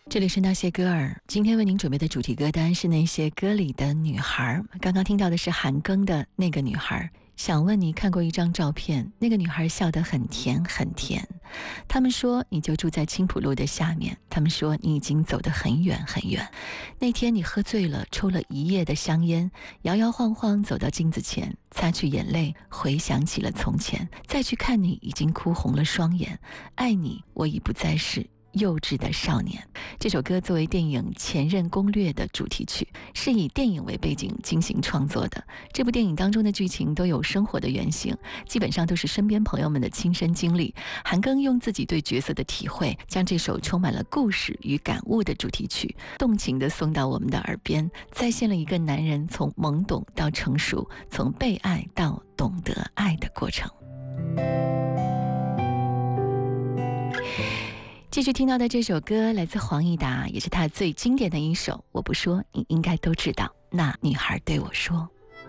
这里是那些歌儿，今天为您准备的主题歌单是那些歌里的女孩。刚刚听到的是韩庚的那个女孩。想问你看过一张照片，那个女孩笑得很甜很甜。他们说你就住在青浦路的下面，他们说你已经走得很远很远。那天你喝醉了，抽了一夜的香烟，摇摇晃晃走到镜子前，擦去眼泪，回想起了从前，再去看你已经哭红了双眼，爱你我已不再是幼稚的少年。这首歌作为电影《前任攻略》的主题曲，是以电影为背景进行创作的。这部电影当中的剧情都有生活的原型，基本上都是身边朋友们的亲身经历。韩庚用自己对角色的体会，将这首充满了故事与感悟的主题曲动情地送到我们的耳边，再现了一个男人从懵懂到成熟，从被爱到懂得爱的过程。继续听到的这首歌来自黄义达，也是他最经典的一首。我不说，你应该都知道。那女孩对我说。